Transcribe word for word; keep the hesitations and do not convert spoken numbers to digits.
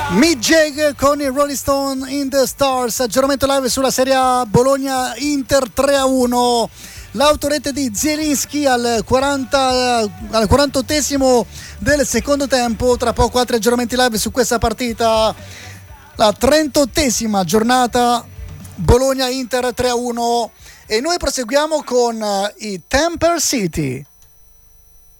Mick Jagger con i Rolling Stone in the Stars, aggiornamento live sulla Serie A, Bologna Inter tre a uno, l'autorete di Zielinski al, quaranta, al quarantottesimo del secondo tempo. Tra poco altri aggiornamenti live su questa partita, la trentottesima giornata, Bologna Inter tre a uno, e noi proseguiamo con i Temper City.